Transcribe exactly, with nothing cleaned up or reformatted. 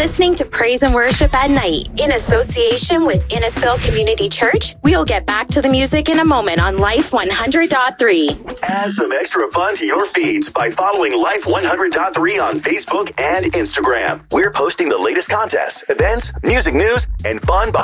listening to Praise and Worship at Night in association with Innisfil Community Church. We'll get back to the music in a moment on Life one hundred point three. Add some extra fun to your feeds by following Life one hundred point three on Facebook and Instagram. We're posting the latest contests, events, music news, and fun behind